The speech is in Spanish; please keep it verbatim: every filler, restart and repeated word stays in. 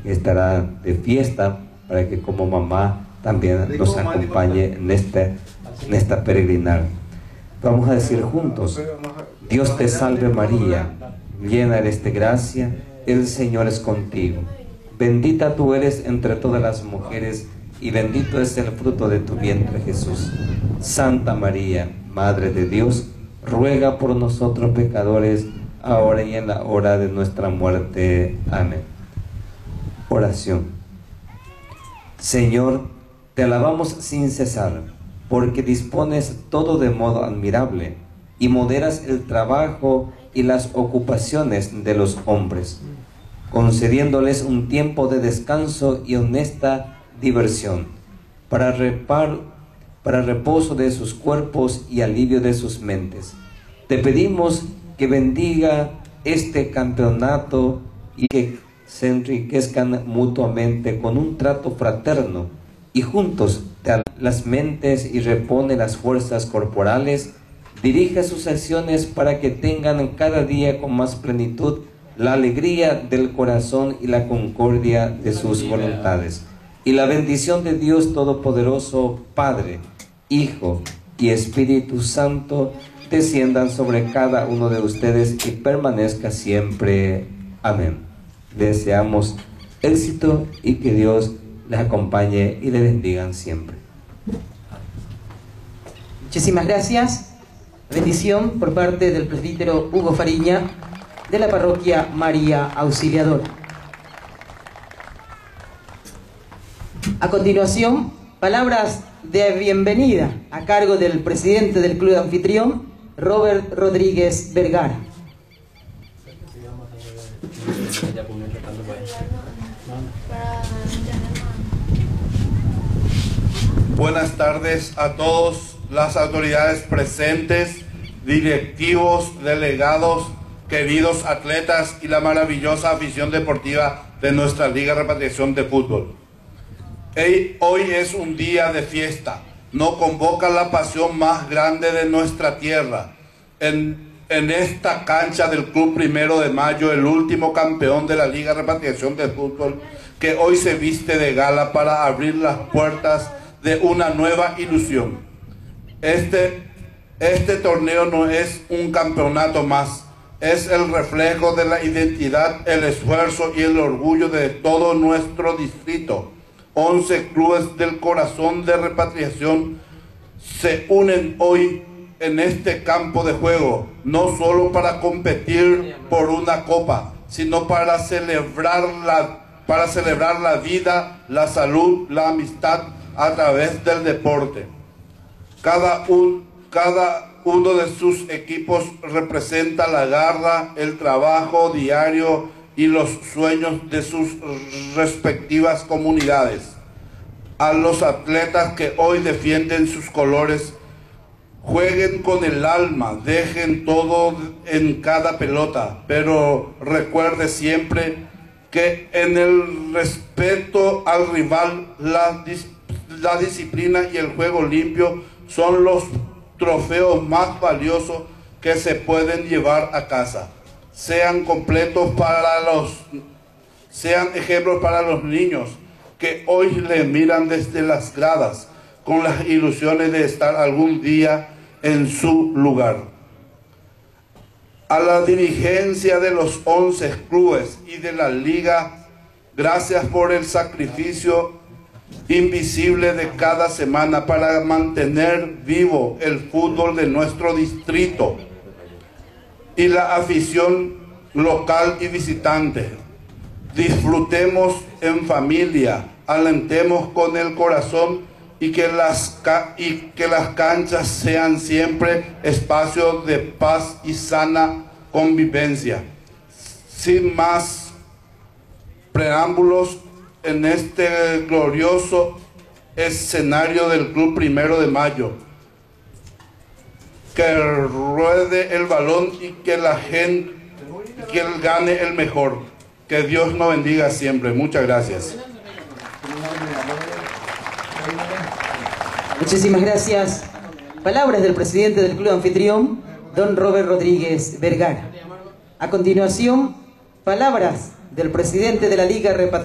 estará de fiesta, para que como mamá también nos acompañe en este, en esta peregrinar. Vamos a decir juntos: Dios te salve María, llena eres de gracia, el Señor es contigo. Bendita tú eres entre todas las mujeres, y bendito es el fruto de tu vientre, Jesús. Santa María, Madre de Dios, ruega por nosotros pecadores, ahora y en la hora de nuestra muerte. Amén. Oración. Señor, te alabamos sin cesar, porque dispones todo de modo admirable, y moderas el trabajo y las ocupaciones de los hombres, concediéndoles un tiempo de descanso y honesta diversión, para, repar, para reposo de sus cuerpos y alivio de sus mentes. Te pedimos que bendiga este campeonato y que se enriquezcan mutuamente con un trato fraterno, y juntos te alaba las mentes y repone las fuerzas corporales. Dirige sus acciones para que tengan cada día con más plenitud la alegría del corazón y la concordia de sus voluntades. Y la bendición de Dios Todopoderoso, Padre, Hijo y Espíritu Santo, desciendan sobre cada uno de ustedes y permanezca siempre. Amén. Deseamos éxito y que Dios les acompañe y les bendiga siempre. Muchísimas gracias. Bendición por parte del presbítero Hugo Fariña, de la parroquia María Auxiliadora. A continuación, palabras de bienvenida a cargo del presidente del club anfitrión, Robert Rodríguez Vergara. Buenas tardes a todos las autoridades presentes, directivos, delegados, queridos atletas y la maravillosa afición deportiva de nuestra Liga Repatriación de Fútbol. Hoy es un día de fiesta, nos convoca la pasión más grande de nuestra tierra. En, en esta cancha del Club Primero de Mayo, el último campeón de la Liga Repatriación de Fútbol, que hoy se viste de gala para abrir las puertas de una nueva ilusión. Este, este torneo no es un campeonato más, es el reflejo de la identidad, el esfuerzo y el orgullo de todo nuestro distrito. once clubes del corazón de repatriación se unen hoy en este campo de juego, no solo para competir por una copa, sino para celebrar la, para celebrar la vida, la salud, la amistad a través del deporte. Cada, un, cada uno de sus equipos representa la garra, el trabajo diario y los sueños de sus respectivas comunidades. A los atletas que hoy defienden sus colores, jueguen con el alma, dejen todo en cada pelota, pero recuerde siempre que en el respeto al rival, la, dis la disciplina y el juego limpio son los trofeos más valiosos que se pueden llevar a casa. Sean completos para los, sean ejemplos para los niños que hoy le miran desde las gradas con las ilusiones de estar algún día en su lugar. A la dirigencia de los once clubes y de la liga, gracias por el sacrificio invisible de cada semana para mantener vivo el fútbol de nuestro distrito y la afición local y visitante. Disfrutemos en familia, alentemos con el corazón y que las, y que las canchas sean siempre espacios de paz y sana convivencia. Sin más preámbulos, en este glorioso escenario del Club Primero de Mayo, que ruede el balón y que la gente, que él gane el mejor. Que Dios nos bendiga siempre. Muchas gracias. Muchísimas gracias. Palabras del presidente del club anfitrión, don Robert Rodríguez Vergara. A continuación, palabras del presidente de la Liga Repatriación.